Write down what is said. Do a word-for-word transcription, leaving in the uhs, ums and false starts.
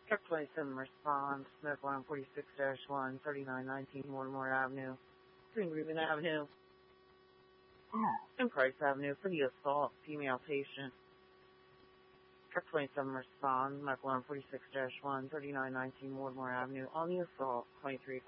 Truck twenty-seven responds, medical line forty-six dash one, thirty-nine nineteen Mortimer Avenue, Green Ribbon Avenue, and Price Avenue for the assault, female patient. Truck twenty-seven responds, medical line forty-six dash one, thirty-nine nineteen Mortimer Avenue on the assault, twenty-three